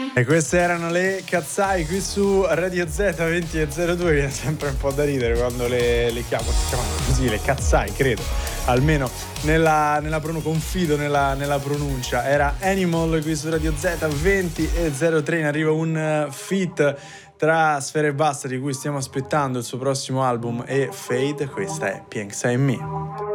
E queste erano le Katsai qui su Radio Z20.02. Viene sempre un po' da ridere quando le chiamo, si chiamano così, le Katsai, credo, almeno confido nella pronuncia. Era Animal qui su Radio Z20.03. In arriva un feat tra Sfera Ebbasta, di cui stiamo aspettando il suo prossimo album, e Fade. Questa è Piensa in Me.